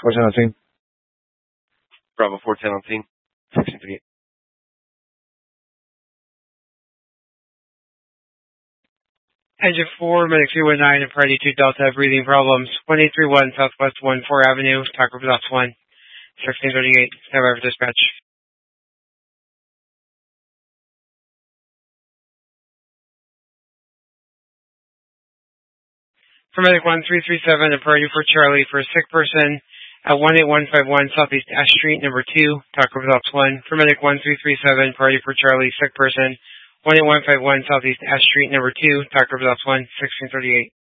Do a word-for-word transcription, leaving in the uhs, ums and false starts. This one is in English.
four ten on scene. Bravo four ten on scene. sixteen thirty-eight. Engine four, medic three one nine, and priority two Delta, breathing problems. one eight three one Southwest one four Avenue, Taco Plus one, sixteen thirty-eight. Stand by for dispatch. For medic one three three seven, and priority for Charlie for a sick person at one eight one five one Southeast Ash Street, number two, Taco Plus one. For medic one three three seven, priority for Charlie, sick person, one eight one five one Southeast Ash Street, number two, Taco Plus one, sixteen thirty-eight.